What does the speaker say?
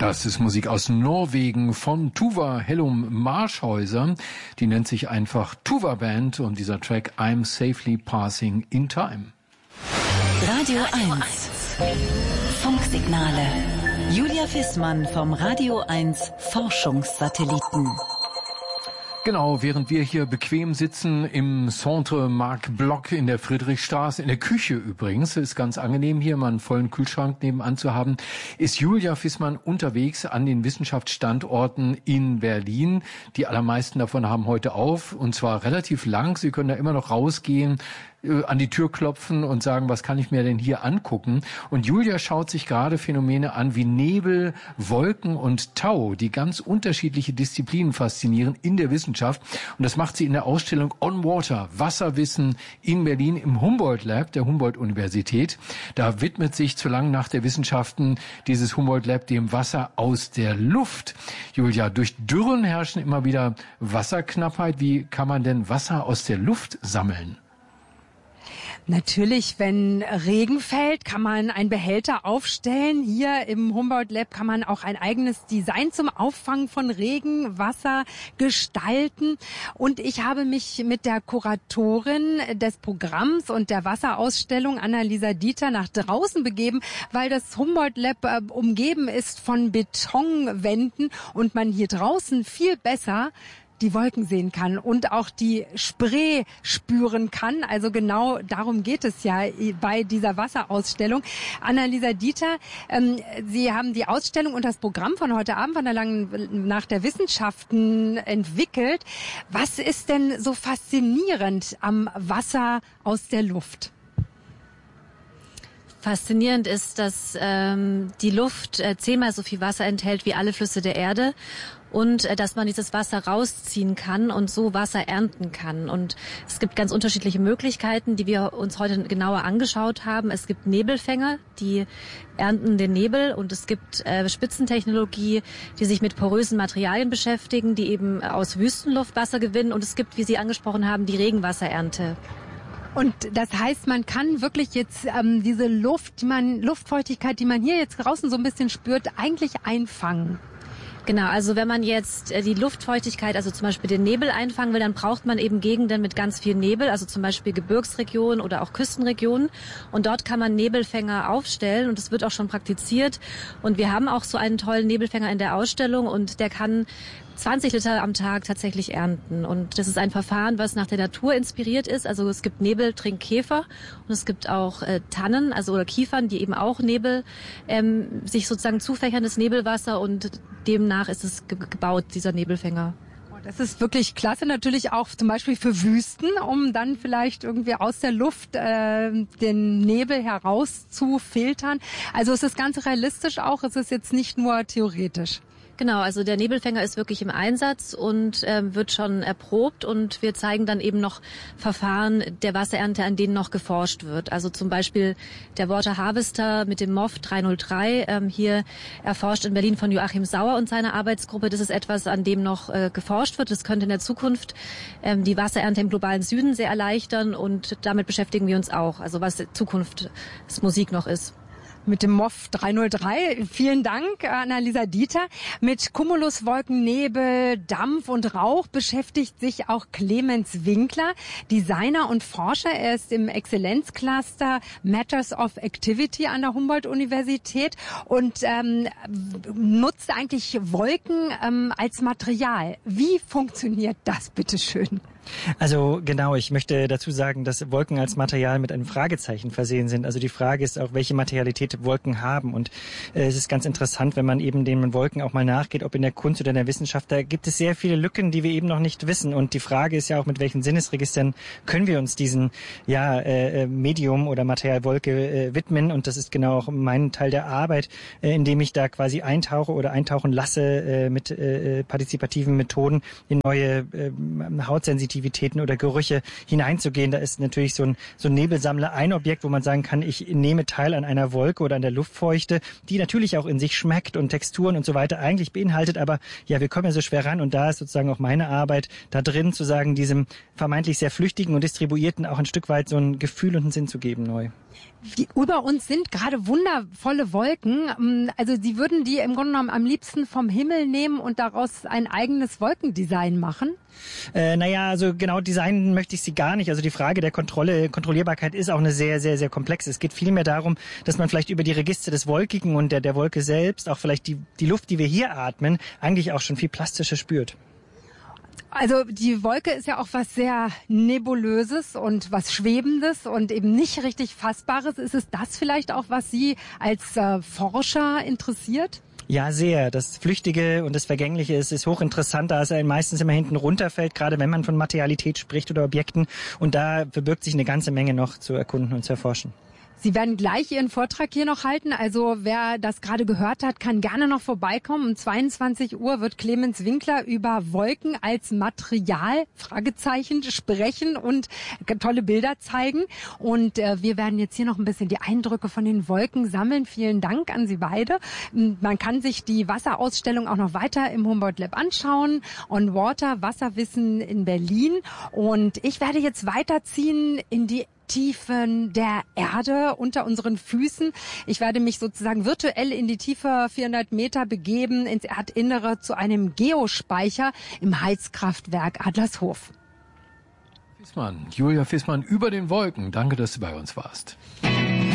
Das ist Musik aus Norwegen von Tuva Hellum Marschhäuser. Die nennt sich einfach Tuva Band und dieser Track I'm Safely Passing in Time. Radio 1 Funksignale. Julia Fissmann vom Radio 1 Forschungssatelliten. Genau, während wir hier bequem sitzen im Centre Marc Bloch in der Friedrichstraße, in der Küche übrigens, ist ganz angenehm hier mal einen vollen Kühlschrank nebenan zu haben, ist Julia Fissmann unterwegs an den Wissenschaftsstandorten in Berlin. Die allermeisten davon haben heute auf und zwar relativ lang. Sie können da immer noch rausgehen, an die Tür klopfen und sagen, was kann ich mir denn hier angucken? Und Julia schaut sich gerade Phänomene an wie Nebel, Wolken und Tau, die ganz unterschiedliche Disziplinen faszinieren in der Wissenschaft. Und das macht sie in der Ausstellung On Water, Wasserwissen in Berlin im Humboldt Lab der Humboldt-Universität. Da widmet sich zur langen Nacht der Wissenschaften dieses Humboldt Lab dem Wasser aus der Luft. Julia, durch Dürren herrschen immer wieder Wasserknappheit. Wie kann man denn Wasser aus der Luft sammeln? Natürlich, wenn Regen fällt, kann man einen Behälter aufstellen. Hier im Humboldt Lab kann man auch ein eigenes Design zum Auffangen von Regenwasser gestalten. Und ich habe mich mit der Kuratorin des Programms und der Wasserausstellung, Annalisa Dieter, nach draußen begeben, weil das Humboldt Lab umgeben ist von Betonwänden und man hier draußen viel besser die Wolken sehen kann und auch die Spree spüren kann. Also genau darum geht es ja bei dieser Wasserausstellung. Annalisa Dieter, Sie haben die Ausstellung und das Programm von heute Abend von der langen Nacht der Wissenschaften entwickelt. Was ist denn so faszinierend am Wasser aus der Luft? Faszinierend ist, dass die Luft 10-mal so viel Wasser enthält wie alle Flüsse der Erde und dass man dieses Wasser rausziehen kann und so Wasser ernten kann. Und es gibt ganz unterschiedliche Möglichkeiten, die wir uns heute genauer angeschaut haben. Es gibt Nebelfänger, die ernten den Nebel, und es gibt Spitzentechnologie, die sich mit porösen Materialien beschäftigen, die eben aus Wüstenluft Wasser gewinnen, und es gibt, wie Sie angesprochen haben, die Regenwasserernte. Und das heißt, man kann wirklich jetzt diese Luftfeuchtigkeit, die man hier jetzt draußen so ein bisschen spürt, eigentlich einfangen. Genau, also wenn man jetzt die Luftfeuchtigkeit, also zum Beispiel den Nebel einfangen will, dann braucht man eben Gegenden mit ganz viel Nebel, also zum Beispiel Gebirgsregionen oder auch Küstenregionen. Und dort kann man Nebelfänger aufstellen, und es wird auch schon praktiziert. Und wir haben auch so einen tollen Nebelfänger in der Ausstellung, und der kann 20 Liter am Tag tatsächlich ernten. Und das ist ein Verfahren, was nach der Natur inspiriert ist. Also es gibt Nebeltrinkkäfer und es gibt auch Tannen, also oder Kiefern, die eben auch Nebel sich sozusagen zufächern, das Nebelwasser, und demnach ist es gebaut, dieser Nebelfänger. Das ist wirklich klasse, natürlich auch zum Beispiel für Wüsten, um dann vielleicht irgendwie aus der Luft den Nebel herauszufiltern. Also es ist ganz realistisch auch, es ist jetzt nicht nur theoretisch. Genau, also der Nebelfänger ist wirklich im Einsatz und wird schon erprobt, und wir zeigen dann eben noch Verfahren der Wasserernte, an denen noch geforscht wird. Also zum Beispiel der Water Harvester mit dem MOF 303, hier erforscht in Berlin von Joachim Sauer und seiner Arbeitsgruppe. Das ist etwas, an dem noch geforscht wird. Das könnte in der Zukunft die Wasserernte im globalen Süden sehr erleichtern, und damit beschäftigen wir uns auch, also was Zukunftsmusik noch ist. Mit dem MOF 303. Vielen Dank, Annalisa Dieter. Mit Cumuluswolken, Nebel, Dampf und Rauch beschäftigt sich auch Clemens Winkler, Designer und Forscher. Er ist im Exzellenzcluster Matters of Activity an der Humboldt-Universität und nutzt eigentlich Wolken als Material. Wie funktioniert das, bitteschön? Also genau, ich möchte dazu sagen, dass Wolken als Material mit einem Fragezeichen versehen sind. Also die Frage ist auch, welche Materialität Wolken haben. Und es ist ganz interessant, wenn man eben den Wolken auch mal nachgeht, ob in der Kunst oder in der Wissenschaft, da gibt es sehr viele Lücken, die wir eben noch nicht wissen. Und die Frage ist ja auch, mit welchen Sinnesregistern können wir uns diesen Medium oder Material Wolke widmen. Und das ist genau auch mein Teil der Arbeit, indem ich da quasi eintauche oder eintauchen lasse mit partizipativen Methoden in neue Hautsensitivitäten oder Gerüche hineinzugehen. Da ist natürlich so ein Nebelsammler ein Objekt, wo man sagen kann, ich nehme teil an einer Wolke oder an der Luftfeuchte, die natürlich auch in sich schmeckt und Texturen und so weiter eigentlich beinhaltet, aber ja, wir kommen ja so schwer ran, und da ist sozusagen auch meine Arbeit da drin, zu sagen, diesem vermeintlich sehr flüchtigen und distribuierten auch ein Stück weit so ein Gefühl und einen Sinn zu geben neu. Über uns sind gerade wundervolle Wolken. Also Sie würden die im Grunde genommen am liebsten vom Himmel nehmen und daraus ein eigenes Wolkendesign machen? Also genau designen möchte ich sie gar nicht. Also die Frage der Kontrollierbarkeit ist auch eine sehr, sehr, sehr komplexe. Es geht vielmehr darum, dass man vielleicht über die Register des Wolkigen und der Wolke selbst auch vielleicht die Luft, die wir hier atmen, eigentlich auch schon viel plastischer spürt. Also die Wolke ist ja auch was sehr Nebulöses und was Schwebendes und eben nicht richtig Fassbares. Ist es das vielleicht auch, was Sie als Forscher interessiert? Ja, sehr. Das Flüchtige und das Vergängliche ist hochinteressant, da es meistens immer hinten runterfällt, gerade wenn man von Materialität spricht oder Objekten. Und da verbirgt sich eine ganze Menge noch zu erkunden und zu erforschen. Sie werden gleich Ihren Vortrag hier noch halten. Also wer das gerade gehört hat, kann gerne noch vorbeikommen. Um 22 Uhr wird Clemens Winkler über Wolken als Material, Fragezeichen, sprechen und tolle Bilder zeigen. Und wir werden jetzt hier noch ein bisschen die Eindrücke von den Wolken sammeln. Vielen Dank an Sie beide. Man kann sich die Wasserausstellung auch noch weiter im Humboldt Lab anschauen. On Water, Wasserwissen in Berlin. Und ich werde jetzt weiterziehen in die Tiefen der Erde unter unseren Füßen. Ich werde mich sozusagen virtuell in die Tiefe 400 Meter begeben, ins Erdinnere zu einem Geospeicher im Heizkraftwerk Adlershof. Julia Fissmann über den Wolken. Danke, dass du bei uns warst.